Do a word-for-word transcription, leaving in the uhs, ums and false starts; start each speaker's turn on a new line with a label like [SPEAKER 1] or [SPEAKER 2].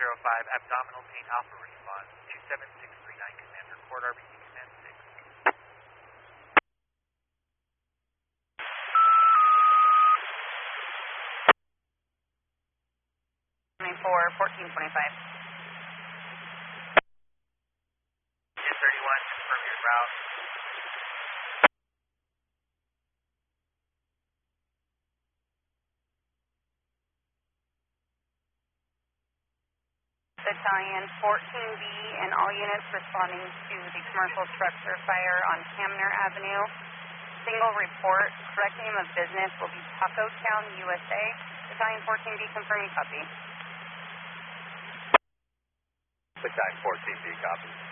[SPEAKER 1] zero five, abdominal pain, alpha response, two seven six three nine, command, record R B C, command six.
[SPEAKER 2] twenty-four, fourteen twenty-five.
[SPEAKER 1] two thirty-one, confirm your route.
[SPEAKER 2] Battalion fourteen B and all units responding to the commercial structure fire on Camner Avenue. Single report, correct name of business will be Taco Town, U S A. Battalion fourteen B, confirming copy.
[SPEAKER 3] Battalion fourteen B, copy.